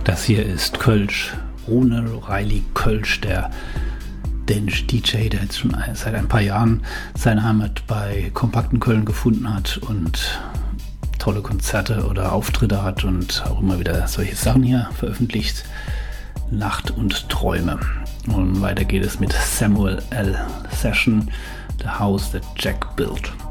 Das hier ist Kölsch, Rune Riley Kölsch, der dänische DJ, der jetzt schon seit ein paar Jahren seine Heimat bei Kompakt in Köln gefunden hat und tolle Konzerte oder Auftritte hat und auch immer wieder solche Sachen hier veröffentlicht. Nacht und Träume. Und weiter geht es mit Samuel L. Session, The House That Jack Built.